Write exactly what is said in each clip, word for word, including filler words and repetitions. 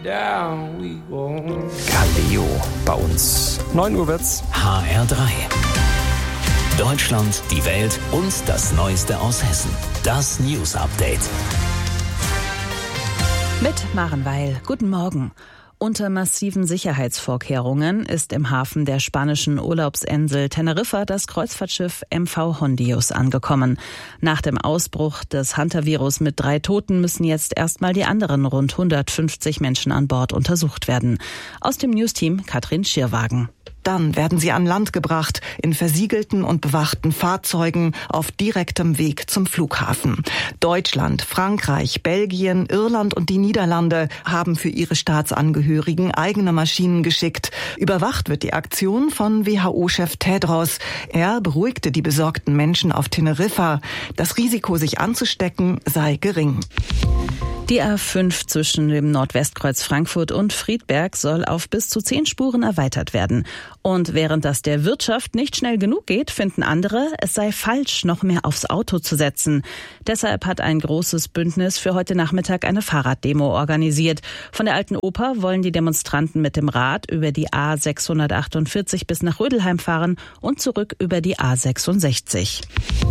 Down we go. Kaleo bei uns. neun Uhr wird's. H R drei. Deutschland, die Welt und das Neueste aus Hessen. Das News Update. Mit Maren Weil. Guten Morgen. Unter massiven Sicherheitsvorkehrungen ist im Hafen der spanischen Urlaubsinsel Teneriffa das Kreuzfahrtschiff M V Hondius angekommen. Nach dem Ausbruch des Hantavirus mit drei Toten müssen jetzt erstmal die anderen rund hundertfünfzig Menschen an Bord untersucht werden. Aus dem Newsteam Katrin Schierwagen. Dann werden sie an Land gebracht, in versiegelten und bewachten Fahrzeugen auf direktem Weg zum Flughafen. Deutschland, Frankreich, Belgien, Irland und die Niederlande haben für ihre Staatsangehörigen eigene Maschinen geschickt. Überwacht wird die Aktion von W H O-Chef Tedros. Er beruhigte die besorgten Menschen auf Teneriffa. Das Risiko, sich anzustecken, sei gering. Die A fünf zwischen dem Nordwestkreuz Frankfurt und Friedberg soll auf bis zu zehn Spuren erweitert werden. Und während das der Wirtschaft nicht schnell genug geht, finden andere, es sei falsch, noch mehr aufs Auto zu setzen. Deshalb hat ein großes Bündnis für heute Nachmittag eine Fahrraddemo organisiert. Von der Alten Oper wollen die Demonstranten mit dem Rad über die A sechshundertachtundvierzig bis nach Rödelheim fahren und zurück über die A sechsundsechzig.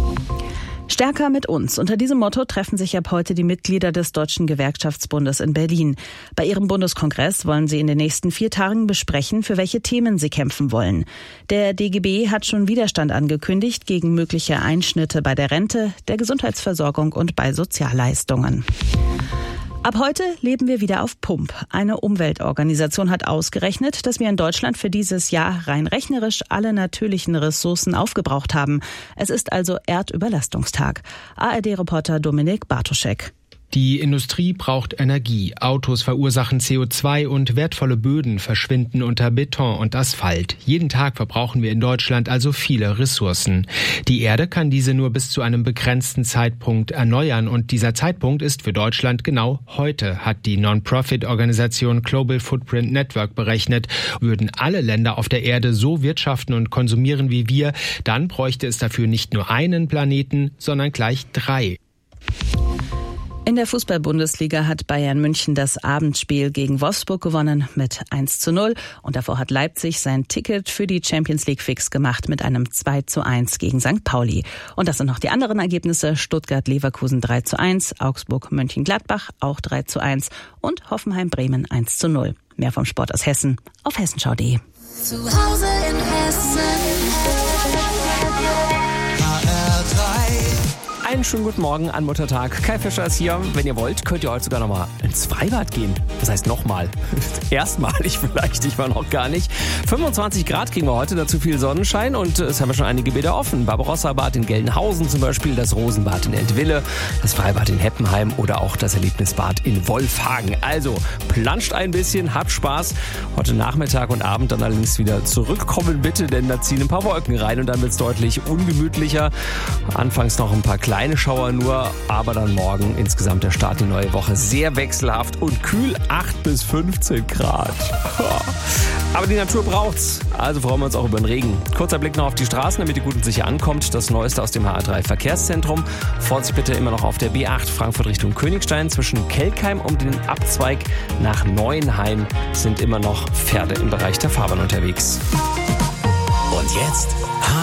Stärker mit uns. Unter diesem Motto treffen sich ab heute die Mitglieder des Deutschen Gewerkschaftsbundes in Berlin. Bei ihrem Bundeskongress wollen sie in den nächsten vier Tagen besprechen, für welche Themen sie kämpfen wollen. Der D G B hat schon Widerstand angekündigt gegen mögliche Einschnitte bei der Rente, der Gesundheitsversorgung und bei Sozialleistungen. Ab heute leben wir wieder auf Pump. Eine Umweltorganisation hat ausgerechnet, dass wir in Deutschland für dieses Jahr rein rechnerisch alle natürlichen Ressourcen aufgebraucht haben. Es ist also Erdüberlastungstag. A R D-Reporter Dominik Bartoschek. Die Industrie braucht Energie, Autos verursachen C O zwei und wertvolle Böden verschwinden unter Beton und Asphalt. Jeden Tag verbrauchen wir in Deutschland also viele Ressourcen. Die Erde kann diese nur bis zu einem begrenzten Zeitpunkt erneuern und dieser Zeitpunkt ist für Deutschland genau heute, hat die Non-Profit-Organisation Global Footprint Network berechnet. Würden alle Länder auf der Erde so wirtschaften und konsumieren wie wir, dann bräuchte es dafür nicht nur einen Planeten, sondern gleich drei. In der Fußball-Bundesliga hat Bayern München das Abendspiel gegen Wolfsburg gewonnen mit eins zu null. Und davor hat Leipzig sein Ticket für die Champions League fix gemacht mit einem zwei zu eins gegen Sankt Pauli. Und das sind noch die anderen Ergebnisse. Stuttgart-Leverkusen drei zu eins, Augsburg-Mönchengladbach auch drei zu eins und Hoffenheim-Bremen eins zu null. Mehr vom Sport aus Hessen auf hessenschau punkt de. Zu Hause in Hessen. H R drei. Einen schönen guten Morgen an Muttertag. Kai Fischer ist hier. Wenn ihr wollt, könnt ihr heute sogar nochmal ins Freibad gehen. Das heißt nochmal. Erstmalig vielleicht, ich war noch gar nicht. fünfundzwanzig Grad kriegen wir heute, dazu viel Sonnenschein und es haben wir schon einige Bäder offen. Barbarossa-Bad in Gelnhausen zum Beispiel, das Rosenbad in Entwille, das Freibad in Heppenheim oder auch das Erlebnisbad in Wolfhagen. Also planscht ein bisschen, habt Spaß. Heute Nachmittag und Abend dann allerdings wieder zurückkommen bitte, denn da ziehen ein paar Wolken rein und dann wird es deutlich ungemütlicher. Anfangs noch ein paar kleine Kleine Schauer nur, aber dann morgen insgesamt der Start in die neue Woche sehr wechselhaft und kühl, acht bis fünfzehn Grad. Aber die Natur braucht's, also freuen wir uns auch über den Regen. Kurzer Blick noch auf die Straßen, damit ihr gut und sicher ankommt. Das Neueste aus dem H R drei Verkehrszentrum. Vorsicht bitte immer noch auf der B acht Frankfurt Richtung Königstein. Zwischen Kelkheim und den Abzweig nach Neuenheim sind immer noch Pferde im Bereich der Fahrbahn unterwegs. Und jetzt